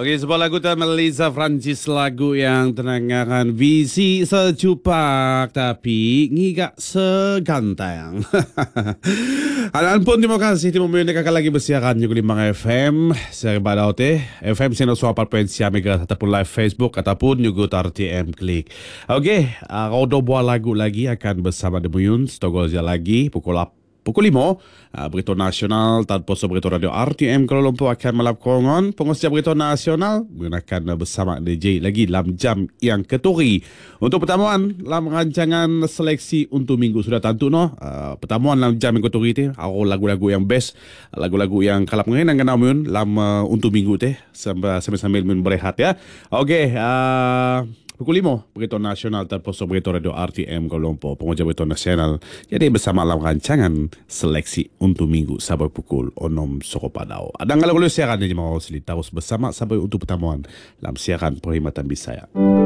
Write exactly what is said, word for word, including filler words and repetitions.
Okey, sebuah lagu dari Melissa Francis, lagu yang tenangakan visi secupak tapi ngigak seganteng. Alan pun terima kasih terima kasih lagi bersiaran juga lima F M seri badau teh F M sino suapa frekuensi Mega ataupun live Facebook ataupun juga R T M Klik. Okey, uh, rodo buah lagu lagi akan bersama Demuyun Stogolja lagi pukul Pukul lima, uh, berita nasional tanpa berita radio R T M Kuala Lumpur akan melaporkan pengusia berita nasional menggunakan bersama D J lagi dalam jam yang keturi. Untuk pertemuan dalam rancangan seleksi untuk minggu sudah tentu no. Uh, pertemuan dalam jam yang keturi teh, lagu-lagu yang best, lagu-lagu yang kalap mengenang namun dalam uh, untuk minggu teh sambil sambil berehat ya. Okey, uh, Pukul lima, berita nasional terpusat berita radio R T M Kuala Lumpur, penguja berita nasional. Jadi bersama dalam rancangan seleksi untuk minggu sampai pukul enam sore padau. Ada kalau siaran yang mau terus bersama sampai untuk pertemuan dalam siaran perkhidmatan Bisaya.